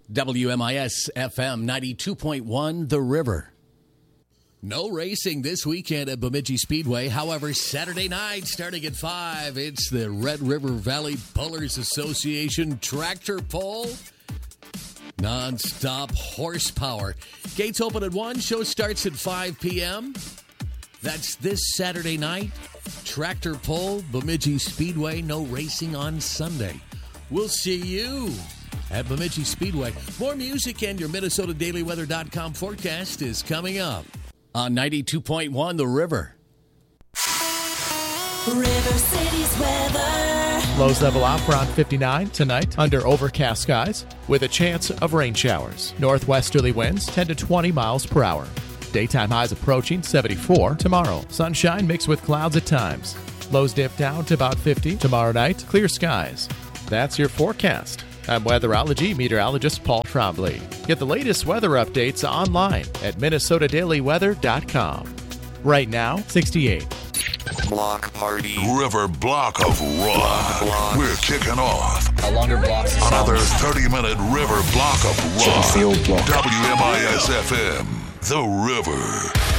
WMIS FM 92.1 The River. No racing this weekend at Bemidji Speedway. However, Saturday night starting at 5, it's the Red River Valley Pullers Association tractor pull. Non-stop horsepower. Gates open at 1. Show starts at 5 p.m. That's this Saturday night. Tractor pull, Bemidji Speedway. No racing on Sunday. We'll see you at Bemidji Speedway. More music and your MinnesotaDailyWeather.com forecast is coming up on 92.1 The River. River City's weather. Lows level out around 59 tonight under overcast skies with a chance of rain showers. Northwesterly winds 10 to 20 miles per hour. Daytime highs approaching 74 tomorrow. Sunshine mixed with clouds at times. Lows dip down to about 50 tomorrow night. Clear skies. That's your forecast. I'm weatherology meteorologist Paul Trombley. Get the latest weather updates online at MinnesotaDailyWeather.com. Right now, 68. Block party. River Block of Rock. We're kicking off A longer block. another 30-minute River Block of Rock. Field block. WMIS FM, The River.